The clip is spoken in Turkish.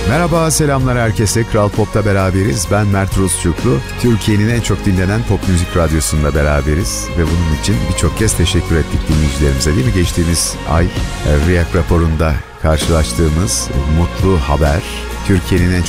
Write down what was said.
Merhaba, selamlar herkese. Kral Pop'ta beraberiz. Ben Mert Rusçuklu. Türkiye'nin en çok dinlenen pop müzik radyosunda beraberiz. Ve bunun için birçok kez teşekkür ettik dinleyicilerimize, değil mi? Geçtiğimiz ay REAC raporunda karşılaştığımız mutlu haber, Türkiye'nin en